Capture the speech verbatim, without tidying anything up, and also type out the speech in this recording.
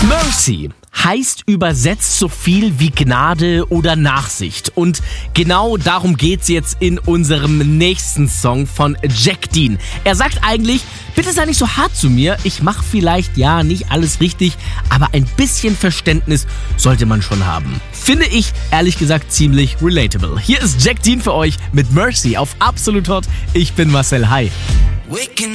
Mercy heißt übersetzt so viel wie Gnade oder Nachsicht. Und genau darum geht's jetzt in unserem nächsten Song von Jack Dean. Er sagt eigentlich, bitte sei nicht so hart zu mir, ich mache vielleicht ja nicht alles richtig, aber ein bisschen Verständnis sollte man schon haben. Finde ich, ehrlich gesagt, ziemlich relatable. Hier ist Jack Dean für euch mit Mercy auf Absolut Hot. Ich bin Marcel. Hi. Waking